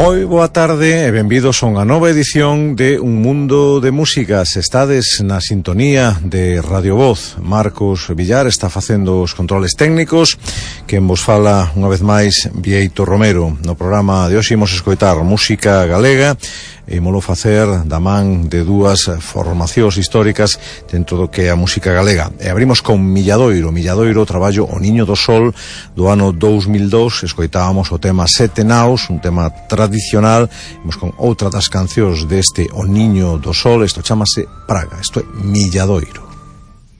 Moi boa tarde e benvidos a unha nova edición de Un Mundo de Músicas. Estades na sintonía de Radio Voz. Marcos Villar está facendo os controles técnicos. Quen vos fala unha vez máis, Bieito Romero. No programa de hoxe imos escoitar música galega e molo facer da man de dúas formacións históricas dentro do que é a música galega. E abrimos con Milladoiro, traballo O Niño do Sol do ano 2002. Escoitábamos o tema Sete Naos, un tema tradicional. Imos con outra das cancións deste O Niño do Sol. Isto chamase Praga, isto é Milladoiro.